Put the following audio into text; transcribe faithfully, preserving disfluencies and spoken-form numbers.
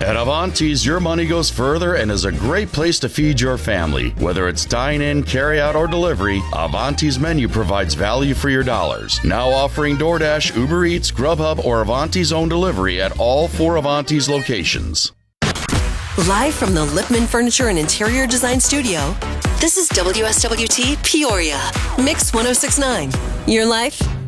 At Avanti's, your money goes further and is a great place to feed your family. Whether it's dine-in, carry-out, or delivery, Avanti's menu provides value for your dollars. Now offering DoorDash, Uber Eats, Grubhub, or Avanti's own delivery at all four Avanti's locations. Live from the Lipman Furniture and Interior Design Studio, this is W S W T Peoria, Mix one oh six point nine. Your life,